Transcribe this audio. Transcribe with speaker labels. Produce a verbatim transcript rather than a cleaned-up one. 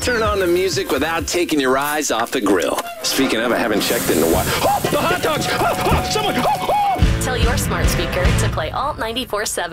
Speaker 1: turn on the music without taking your eyes off the grill. Speaking of, I haven't checked in a while. Oh, the hot dogs! Oh, oh, someone! Oh, oh!
Speaker 2: Tell your smart speaker to play Alt ninety-four seven.